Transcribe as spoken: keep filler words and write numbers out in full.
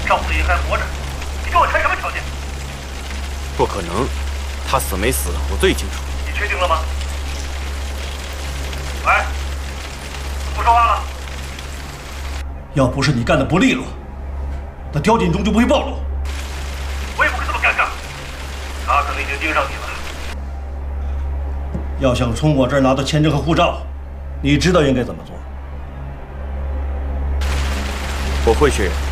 赵子怡还活着，你给我谈什么条件？ 不可能，他死没死我最清楚。 你确定了吗？喂，不说话了。要不是你干的不利落，那刁锦中就不会暴露。我也不会这么尴尬。他可能已经盯上你了。要想从我这儿拿到签证和护照，你知道应该怎么做。 我会，学员。